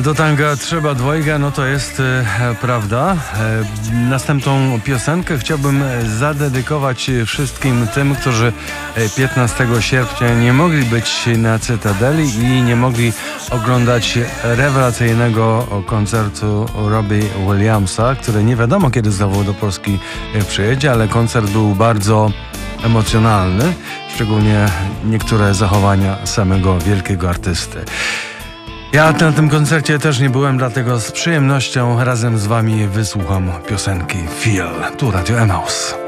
do tanga trzeba dwojga, no to jest prawda. Następną piosenkę chciałbym zadedykować wszystkim tym, którzy 15 sierpnia nie mogli być na Cytadeli i nie mogli oglądać rewelacyjnego koncertu Robbie Williamsa, który nie wiadomo kiedy znowu do Polski przyjedzie, ale koncert był bardzo emocjonalny, szczególnie niektóre zachowania samego wielkiego artysty. Ja na tym koncercie też nie byłem, dlatego z przyjemnością razem z wami wysłucham piosenki Feel. Tu Radio Emaus.